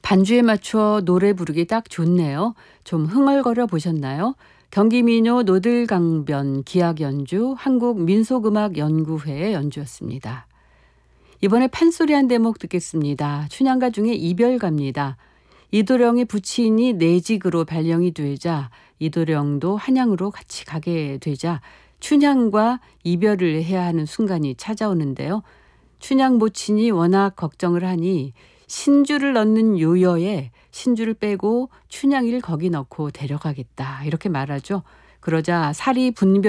반주에 맞춰 노래 부르기 딱 좋네요. 좀 흥얼거려 보셨나요? 경기민요 노들강변 기악연주 한국민속음악연구회의 연주였습니다. 이번에 판소리 한 대목 듣겠습니다. 춘향가 중에 이별가입니다. 이도령의 부친이 내직으로 발령이 되자 이도령도 한양으로 같이 가게 되자 춘향과 이별을 해야 하는 순간이 찾아오는데요. 춘향 모친이 워낙 걱정을 하니 신주를 넣는 요여에 신주를 빼고 춘향이를 거기 넣고 데려가겠다 이렇게 말하죠. 그러자 사리 분별